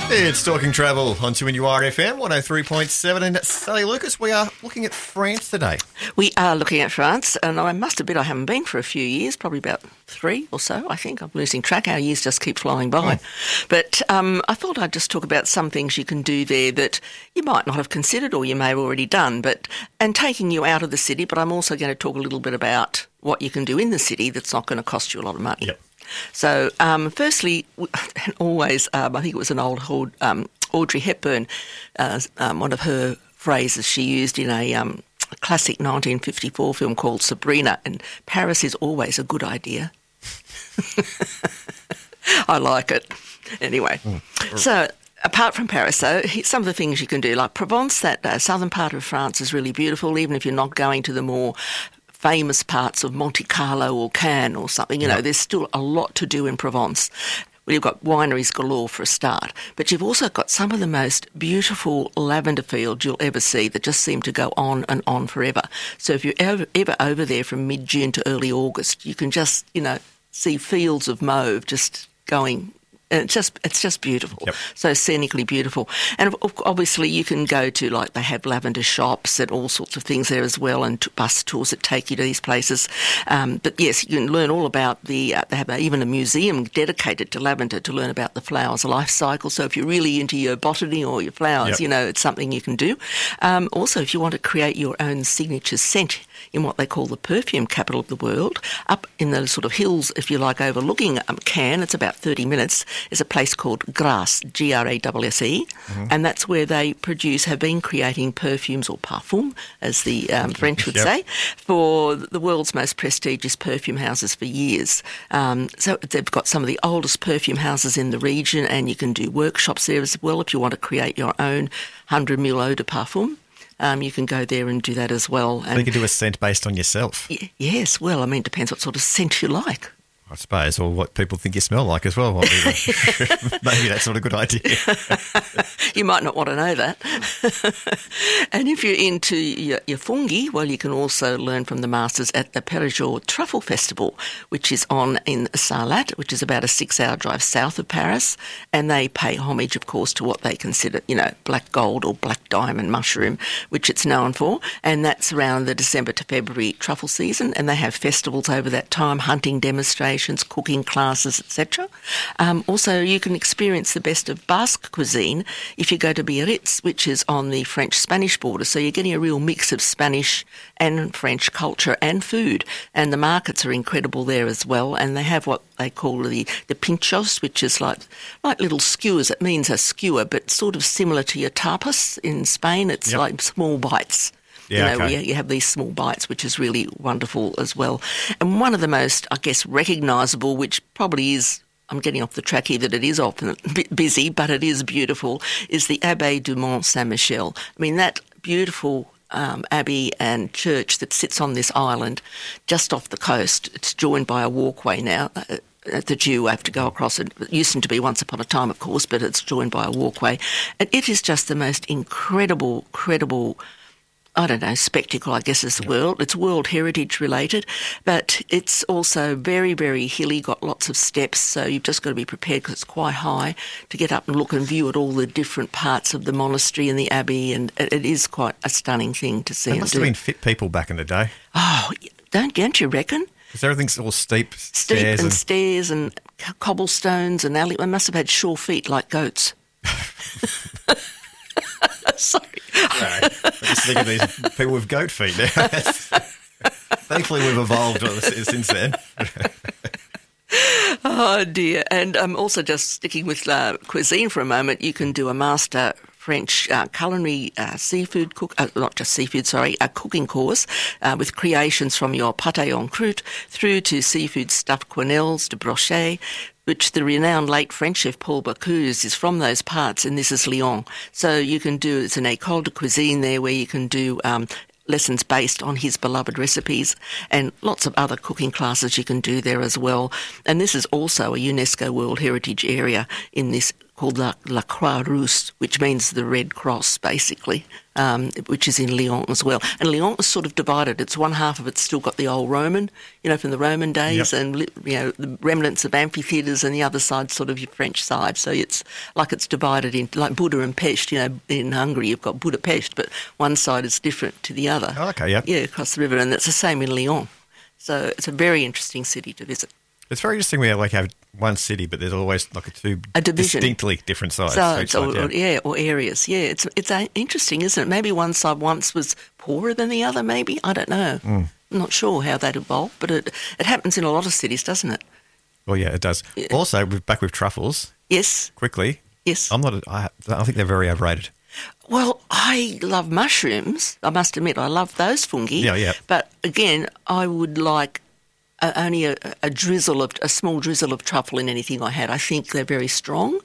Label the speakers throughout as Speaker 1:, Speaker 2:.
Speaker 1: It's Talking Travel on 2NURFM 103.7. And Sally Lucas, we are looking at France today.
Speaker 2: We are looking at France, and I must admit I haven't been for a few years, probably about 3 or so, I think. I'm losing track. Our years just keep flying by. But I thought I'd just talk about some things you can do there that you might not have considered or you may have already done, and taking you out of the city. But I'm also going to talk a little bit about what you can do in the city that's not going to cost you a lot of money.
Speaker 1: Yep.
Speaker 2: So, firstly, always, I think it was an old Audrey Hepburn, one of her phrases she used in a classic 1954 film called Sabrina, and Paris is always a good idea. I like it. Anyway, so apart from Paris, though, some of the things you can do, like Provence, that southern part of France is really beautiful, even if you're not going to the more famous parts of Monte Carlo or Cannes or something. You know, there's still a lot to do in Provence. Well, you've got wineries galore for a start, but you've also got some of the most beautiful lavender fields you'll ever see that just seem to go on and on forever. So if you're ever over there from mid-June to early August, you can just, see fields of mauve just going. And it's just beautiful. Yep. So scenically beautiful. And obviously you can go to, they have lavender shops and all sorts of things there as well, and bus tours that take you to these places. But yes, you can learn all about they have even a museum dedicated to lavender to learn about the flower's life cycle. So if you're really into your botany or your flowers, it's something you can do. Also, if you want to create your own signature scent in what they call the perfume capital of the world, up in the sort of hills, if you like, overlooking Cannes, it's about 30 minutes, is a place called Grasse, Grasse, and that's where they have been creating perfumes, or parfum, as the French would say, for the world's most prestigious perfume houses for years. So they've got some of the oldest perfume houses in the region, and you can do workshops there as well if you want to create your own 100 ml eau de parfum. You can go there and do that as well.
Speaker 1: So you can do a scent based on yourself?
Speaker 2: Yes, well, it depends what sort of scent you like.
Speaker 1: I suppose, or what people think you smell like as well. Maybe that's not a good idea.
Speaker 2: You might not want to know that. And if you're into your fungi, well, you can also learn from the masters at the Périgord Truffle Festival, which is on in Sarlat, which is about a 6-hour drive south of Paris, and they pay homage, of course, to what they consider, black gold or black diamond mushroom, which it's known for, and that's around the December to February truffle season, and they have festivals over that time, hunting demonstrations, cooking classes, etc. Also, you can experience the best of Basque cuisine if you go to Biarritz, which is on the French-Spanish border. So you're getting a real mix of Spanish and French culture and food. And the markets are incredible there as well. And they have what they call the pinchos, which is like little skewers. It means a skewer, but sort of similar to your tapas in Spain. It's like small bites. Where you have these small bites, which is really wonderful as well. And one of the most, I guess, recognisable, which probably is, I'm getting off the track here, that it is often a bit busy, but it is beautiful, is the Abbaye du Mont Saint-Michel. That beautiful abbey and church that sits on this island just off the coast. It's joined by a walkway now that you have to go across. It used to be once upon a time, of course, but it's joined by a walkway. And it is just the most incredible spectacle, I guess is the word. It's World Heritage related, but it's also very, very hilly, got lots of steps, so you've just got to be prepared because it's quite high to get up and look and view at all the different parts of the monastery and the abbey, and it is quite a stunning thing to see.
Speaker 1: There must have been fit people back in the day.
Speaker 2: Oh, don't you reckon?
Speaker 1: Because everything's all steep
Speaker 2: stairs and cobblestones and alley. They must have had sure feet like goats. Sorry.
Speaker 1: No, I'm just thinking of these people with goat feet now. Thankfully, we've evolved since then.
Speaker 2: Oh, dear. And also just sticking with cuisine for a moment, you can do a master French culinary seafood cooking course with creations from your pâté en croûte through to seafood stuffed quenelles, de brochet, which the renowned late French chef Paul Bocuse is from those parts, and this is Lyon. So you can do, it's an école de cuisine there where you can do lessons based on his beloved recipes, and lots of other cooking classes you can do there as well. And this is also a UNESCO World Heritage Area in this called La Croix-Rousse, which means the Red Cross, basically, which is in Lyon as well. And Lyon is sort of divided. It's one half of it's still got the old Roman, from the Roman days, and the remnants of amphitheatres, and the other side sort of your French side. So it's like it's divided into like Buda and Pest. In Hungary you've got Budapest, but one side is different to the other.
Speaker 1: Oh, okay, yeah.
Speaker 2: Yeah, across the river, and it's the same in Lyon. So it's a very interesting city to visit.
Speaker 1: It's very interesting we have one city, but there's always like a division. Distinctly different sides.
Speaker 2: Or areas. Yeah, it's interesting, isn't it? Maybe one side once was poorer than the other, maybe. I don't know. I'm not sure how that evolved, but it happens in a lot of cities, doesn't it?
Speaker 1: Well, yeah, it does. Yeah. Also, back with truffles.
Speaker 2: Yes.
Speaker 1: Quickly.
Speaker 2: Yes.
Speaker 1: I think they're very overrated.
Speaker 2: Well, I love mushrooms. I must admit, I love those fungi.
Speaker 1: Yeah.
Speaker 2: But again, I would like only a small drizzle of truffle in anything I had. I think they're very strong,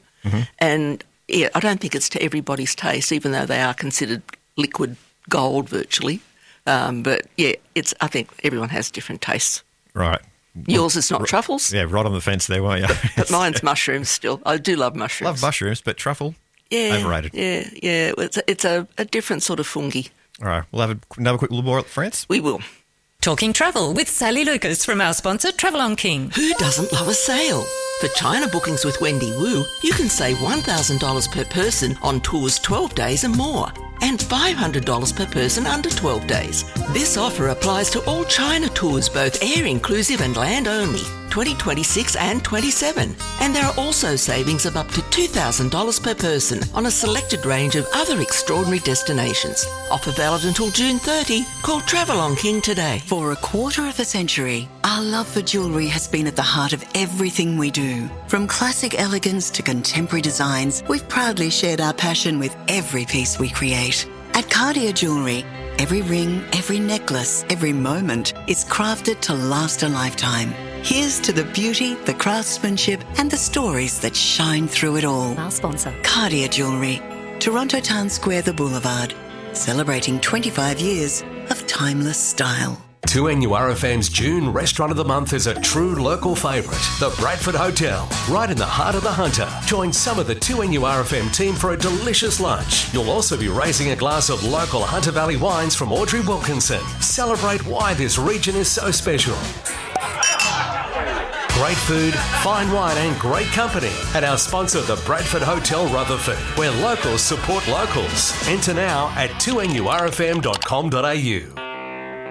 Speaker 2: and I don't think it's to everybody's taste, even though they are considered liquid gold virtually. But yeah, I think everyone has different tastes.
Speaker 1: Right.
Speaker 2: Yours is not truffles.
Speaker 1: Yeah, right on the fence there, weren't you?
Speaker 2: But mine's mushrooms still. I do love mushrooms.
Speaker 1: Love mushrooms, but truffle, overrated.
Speaker 2: Yeah. It's a different sort of fungi.
Speaker 1: All right, we'll have another quick little more, France.
Speaker 2: We will.
Speaker 3: Talking travel with Sally Lucas from our sponsor, Travel on King.
Speaker 2: Who doesn't love a sale? For China bookings with Wendy Wu, you can save $1,000 per person on tours 12 days and more, and $500 per person under 12 days. This offer applies to all China tours, both air inclusive and land only, 2026 and 27. And there are also savings of up to $2,000 per person on a selected range of other extraordinary destinations. Offer valid until June 30. Call Travel on King today.
Speaker 4: For a quarter of a century, our love for jewellery has been at the heart of everything we do. From classic elegance to contemporary designs, we've proudly shared our passion with every piece we create. At Cartier Jewellery, every ring, every necklace, every moment is crafted to last a lifetime. Here's to the beauty, the craftsmanship, and the stories that shine through it all.
Speaker 3: Our sponsor.
Speaker 4: Cartier Jewellery, Toronto Town Square, The Boulevard, celebrating 25 years of timeless style.
Speaker 5: 2NURFM's June Restaurant of the Month is a true local favourite, the Bradford Hotel, right in the heart of the Hunter. Join some of the 2NURFM team for a delicious lunch. You'll also be raising a glass of local Hunter Valley wines from Audrey Wilkinson. Celebrate why this region is so special. Great food, fine wine and great company at our sponsor, the Bradford Hotel Rutherford, where locals support locals. Enter now at 2NURFM.com.au.